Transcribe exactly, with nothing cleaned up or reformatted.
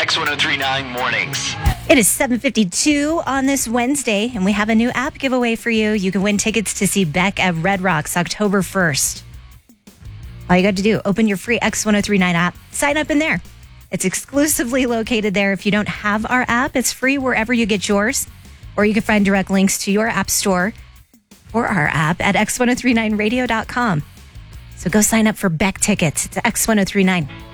X ten thirty-nine Mornings. It is seven fifty-two on this Wednesday, and we have a new app giveaway for you. You can win tickets to see Beck at Red Rocks October first. All you got to do, open your free X ten thirty-nine app, sign up in there. It's exclusively located there. If you don't have our app, it's free wherever you get yours, or you can find direct links to your app store or our app at x ten thirty-nine radio dot com. So go sign up for Beck tickets. It's X ten thirty-nine.